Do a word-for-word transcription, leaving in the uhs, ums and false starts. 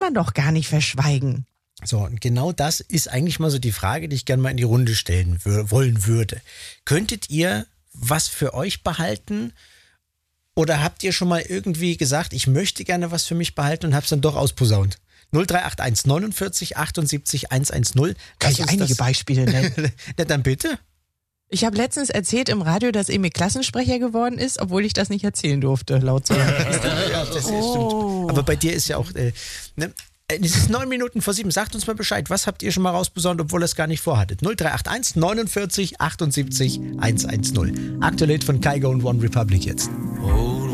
man doch gar nicht verschweigen. So, und genau das ist eigentlich mal so die Frage, die ich gerne mal in die Runde stellen wür- wollen würde. Könntet ihr was für euch behalten oder habt ihr schon mal irgendwie gesagt, ich möchte gerne was für mich behalten und hab's dann doch ausposaunt? null drei acht eins neunundvierzig achtundsiebzig hundertzehn. Kann ich einige das... Beispiele nennen? Na dann bitte. Ich habe letztens erzählt im Radio, dass Emil Klassensprecher geworden ist, obwohl ich das nicht erzählen durfte, laut so. Ja, das oh. stimmt. Aber bei dir ist ja auch... Äh, ne? Es ist neun Minuten vor sieben. Sagt uns mal Bescheid. Was habt ihr schon mal rausposaunt, obwohl ihr es gar nicht vorhattet? null drei acht eins neunundvierzig achtundsiebzig hundertzehn. Aktuell von Kygo und One Republic jetzt. Oh.